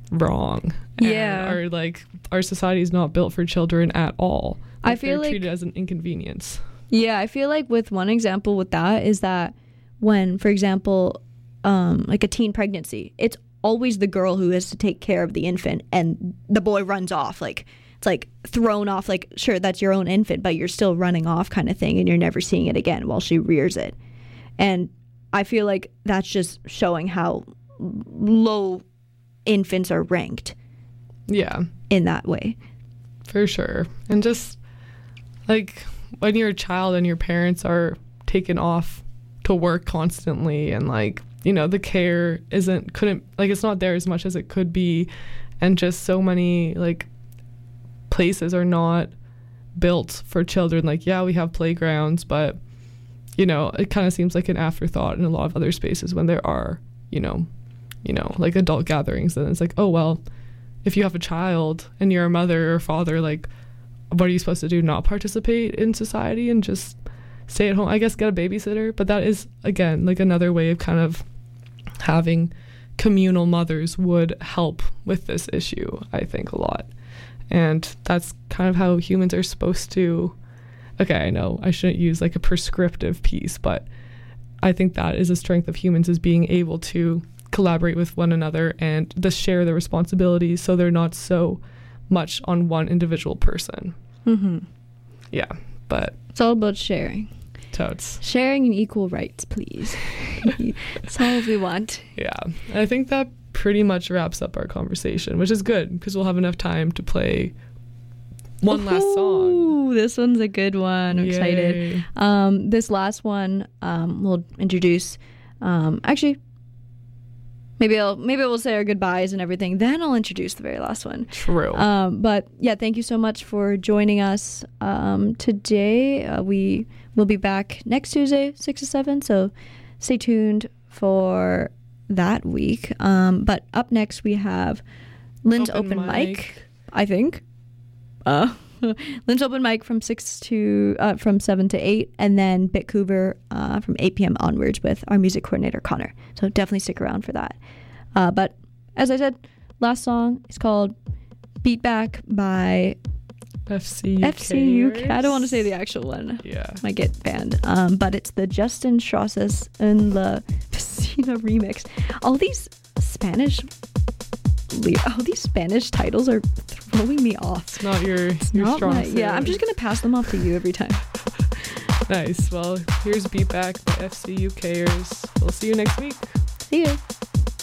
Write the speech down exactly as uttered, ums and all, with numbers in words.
wrong. Yeah. And our, like, our society is not built for children at all. Like, I feel they're like treated as an inconvenience. Yeah, I feel like with one example with that is that when, for example, um, like a teen pregnancy, it's always the girl who has to take care of the infant and the boy runs off. Like, it's like thrown off, like, sure, that's your own infant, but you're still running off kind of thing and you're never seeing it again while she rears it. And I feel like that's just showing how low infants are ranked. Yeah. In that way. For sure. And just, like, when you're a child and your parents are taken off to work constantly and, like, you know, the care isn't, couldn't, like, it's not there as much as it could be. And just so many, like, places are not built for children. Like, yeah, we have playgrounds, but, you know, it kind of seems like an afterthought in a lot of other spaces when there are, you know, you know, like adult gatherings. And it's like, oh, well, if you have a child and you're a mother or father, like, what are you supposed to do? Not participate in society and just stay at home? I guess get a babysitter. But that is, again, like another way of kind of having communal mothers would help with this issue, I think, a lot. And that's kind of how humans are supposed to, okay, I know I shouldn't use like a prescriptive piece, but I think that is a strength of humans, is being able to collaborate with one another and to share the responsibilities so they're not so much on one individual person. Mm-hmm. Yeah, but it's all about sharing. Totes. Sharing and equal rights, please. That's all we want. Yeah, I think that pretty much wraps up our conversation, which is good because we'll have enough time to play one last song. Ooh, this one's a good one. I'm Yay. excited. Um, this last one um, we'll introduce. Um, actually, maybe I'll maybe we'll say our goodbyes and everything. Then I'll introduce the very last one. True. Um, but yeah, thank you so much for joining us um, today. Uh, we will be back next Tuesday, six to seven. So stay tuned for that week. Um, but up next we have Lynn's Open, Open mic. mic, I think. Uh, Lynn's Open Mic from six to uh, from seven to eight, and then Bitcouver uh, from eight p.m. onwards with our music coordinator Connor. So definitely stick around for that. Uh, but as I said, last song is called "Beat Back" by F C U K. F C U K. I don't want to say the actual one. Yeah, might get banned. Um, but it's the Justin Strasses and La Piscina remix. All these Spanish. All these Spanish titles are throwing me off. It's not your, it's your not strong my, Yeah, I'm just going to pass them off to you every time. Nice. Well, here's Beat Back by F C U Kers. We'll see you next week. See you.